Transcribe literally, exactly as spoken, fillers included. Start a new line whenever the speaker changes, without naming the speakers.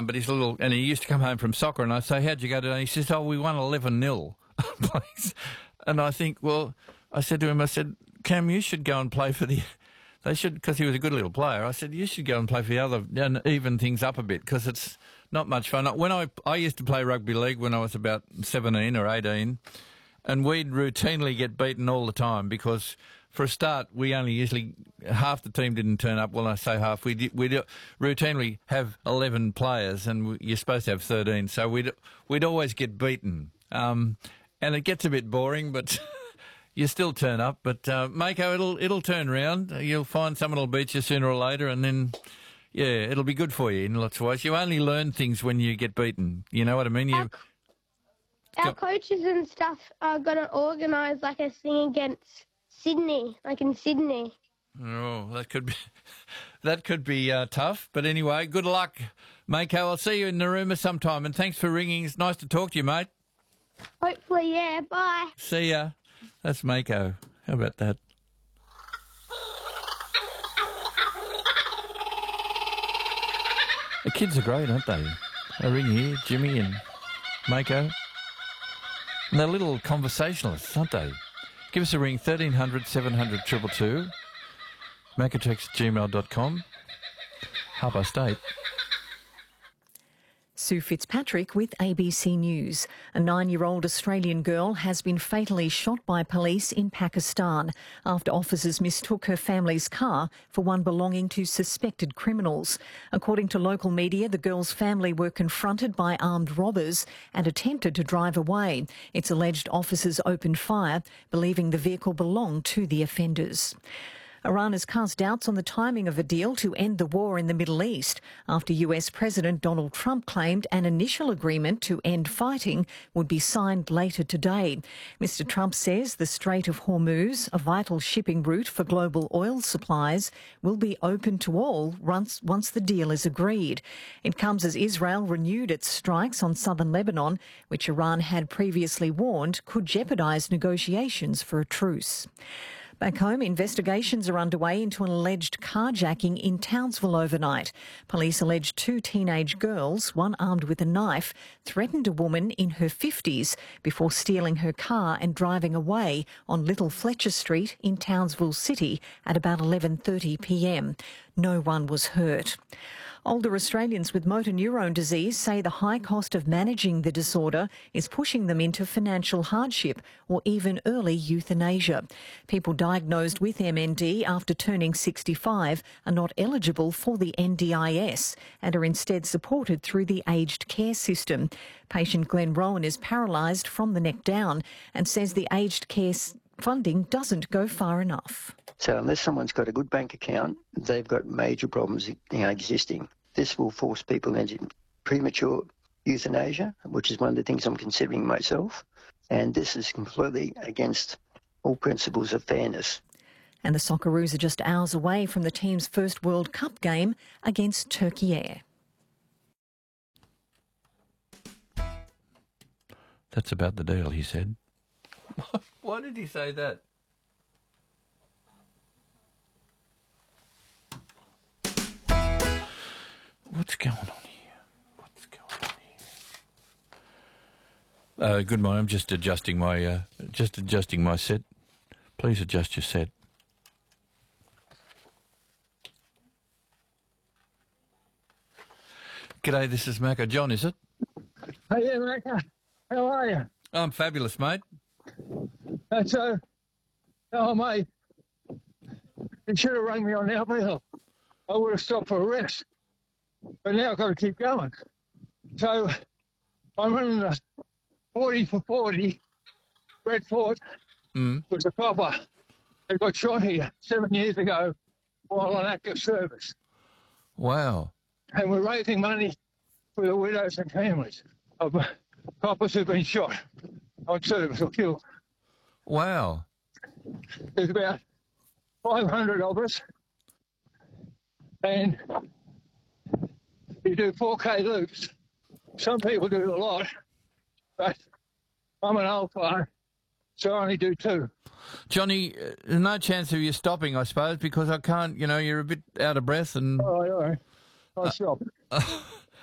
but he's a little, and he used to come home from soccer, and I say, how'd you go today? He says, oh, we won eleven nil. And I think, well, I said to him, I said, Cam, you should go and play for the, they should, because he was a good little player. I said, you should go and play for the other, and even things up a bit, because it's not much fun. When I, I used to play rugby league when I was about seventeen or eighteen, and we'd routinely get beaten all the time because, for a start, we only usually, half the team didn't turn up. Well, I say half. We'd, we'd routinely have eleven players, and you're supposed to have thirteen, so we'd, we'd always get beaten. Um, and it gets a bit boring, but you still turn up. But, uh, Mako, it'll, it'll turn round. You'll find someone will beat you sooner or later, and then, yeah, it'll be good for you in lots of ways. You only learn things when you get beaten. You know what I mean? You.
Our, our coaches and stuff are going to organise like a thing against Sydney, like in Sydney.
Oh, that could be that could be uh, tough. But anyway, good luck, Mako. I'll see you in Narooma sometime. And thanks for ringing. It's nice to talk to you, mate.
Hopefully, yeah. Bye.
See ya. That's Mako. How about that? The kids are great, aren't they? They ring here, Jimmy and Mako. And they're little conversationalists, aren't they? Give us a ring, thirteen hundred, seven hundred, two two two. Makotext at gmail dot com. Half past eight.
Sue Fitzpatrick with A B C News. A nine-year-old Australian girl has been fatally shot by police in Pakistan after officers mistook her family's car for one belonging to suspected criminals. According to local media, the girl's family were confronted by armed robbers and attempted to drive away. It's alleged officers opened fire, believing the vehicle belonged to the offenders. Iran has cast doubts on the timing of a deal to end the war in the Middle East after U S President Donald Trump claimed an initial agreement to end fighting would be signed later today. Mister Trump says the Strait of Hormuz, a vital shipping route for global oil supplies, will be open to all once, once the deal is agreed. It comes as Israel renewed its strikes on southern Lebanon, which Iran had previously warned could jeopardise negotiations for a truce. Back home, investigations are underway into an alleged carjacking in Townsville overnight. Police allege two teenage girls, one armed with a knife, threatened a woman in her fifties before stealing her car and driving away on Little Fletcher Street in Townsville City at about eleven thirty p m. No one was hurt. Older Australians with motor neurone disease say the high cost of managing the disorder is pushing them into financial hardship or even early euthanasia. People diagnosed with M N D after turning sixty-five are not eligible for the N D I S and are instead supported through the aged care system. Patient Glenn Rowan is paralysed from the neck down and says the aged care funding doesn't go far enough.
So unless someone's got a good bank account, they've got major problems, you know, existing. This will force people into premature euthanasia, which is one of the things I'm considering myself. And this is completely against all principles of fairness.
And the Socceroos are just hours away from the team's first World Cup game against Turkey Air.
That's about the deal, he said. Why did he say that? What's going on here? What's going on here? Uh, good morning. I'm just adjusting my uh, just adjusting my set. Please adjust your set. G'day, this is Mako. John, is it?
Hey, yeah, Mako. How are you?
I'm fabulous, mate.
That's uh, oh mate, you should have rung me on Albert Hill. I would have stopped for a rest. But now I've got to keep going. So I'm running a forty for forty. Brett Ford
mm.
was a copper that got shot here seven years ago while on active service.
Wow.
And we're raising money for the widows and families of coppers who've been shot on service or killed.
Wow.
There's about five hundred of us. And you do four K loops. Some people do a lot, but I'm an old guy, so I only do two.
Johnny, uh, there's no chance of you stopping, I suppose, because I can't, you know, you're a bit out of breath and...
Oh, all right. I'll uh, stop.